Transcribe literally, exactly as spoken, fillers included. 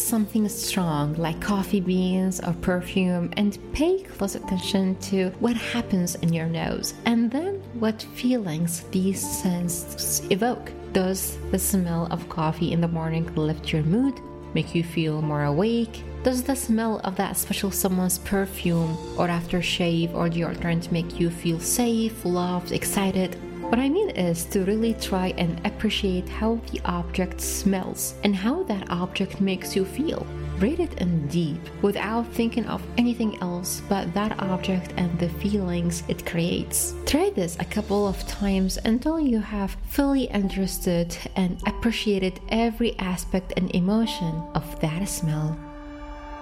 something strong like coffee beans or perfume and pay close attention to what happens in your nose and then what feelings these scents evoke. Does the smell of coffee in the morning lift your mood, make you feel more awake? Does the smell of that special someone's perfume or aftershave or deodorant make you feel safe, loved, excited? What I mean is to really try and appreciate how the object smells and how that object makes you feel. Read it in deep without thinking of anything else but that object and the feelings it creates. Try this a couple of times until you have fully understood and appreciated every aspect and emotion of that smell.